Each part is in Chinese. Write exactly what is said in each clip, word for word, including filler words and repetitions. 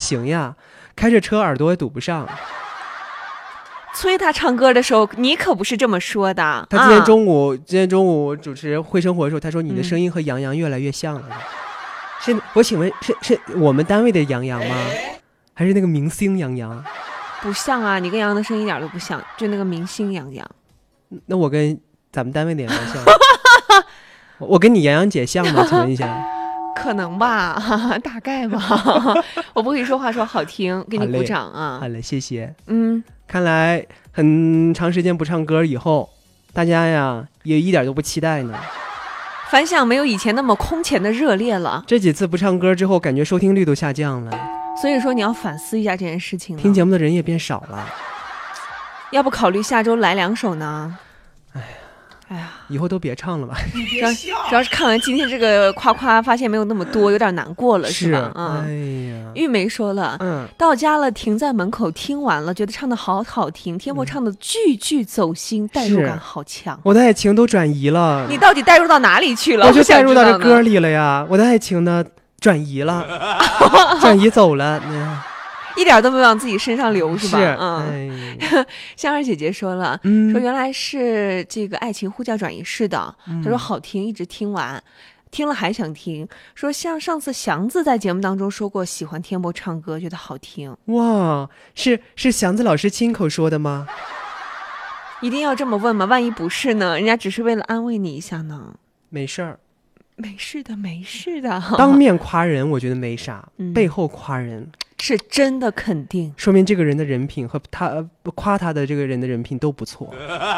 行呀，开着车耳朵也堵不上。 催他唱歌的时候，你可不是这么说的。 他今天中午，啊、今天中午主持会生活的时候，他说你的声音和杨洋越来越像了。嗯、是，我请问是是我们单位的杨洋吗？还是那个明星杨洋？ 不像啊，你跟杨洋的声音一点都不像，就那个明星杨洋。 那我跟咱们单位的杨洋像？我跟你杨洋姐像吗？请问一下。 可能吧，大概吧。我不会说话说好听，给你鼓掌啊！ 好嘞，谢谢。 嗯， 看来很长时间不唱歌以后，大家呀也一点都不期待呢。 反响没有以前那么空前的热烈了。 这几次不唱歌之后，感觉收听率都下降了。 所以说你要反思一下这件事情。 听节目的人也变少了。 要不考虑下周来两首呢？ 哎呀。 哎呀， 以后都别唱了吧。 主要主要是看完今天这个夸夸，发现没有那么多，有点难过了，是, 是吧？ 嗯，哎呀， 玉梅说了，嗯，到家了，停在门口听完了，觉得唱的好好听，天博唱的句句走心，代入感好强。 我的爱情都转移了， 你到底代入到哪里去了？ 我就代入到这歌里了呀，我的爱情呢转移了，转移走了。 一点都没往自己身上流，是吧？ 是， 嗯。香儿姐姐说了， 嗯、 说原来是这个爱情呼叫转移式的。 嗯、 她说好听，一直听完，听了还想听。说像上次祥子在节目当中说过，喜欢天博唱歌，觉得好听。 哇，是是祥子老师亲口说的吗？ 一定要这么问吗？万一不是呢？人家只是为了安慰你一下呢。 没事儿。 没事的，没事的。 当面夸人，我觉得没啥， 嗯、 背后夸人是真的肯定， 说明这个人的人品和他、呃、夸他的这个人的人品都不错。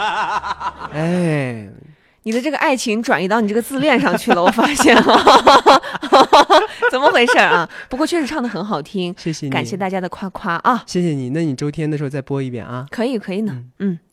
哎， 你的这个爱情转移到你这个自恋上去了，我发现了。怎么回事啊？不过确实唱得很好听， 谢谢你， 感谢大家的夸夸啊！ 谢谢你。那你周天的时候再播一遍啊？ 可以，可以呢。嗯。嗯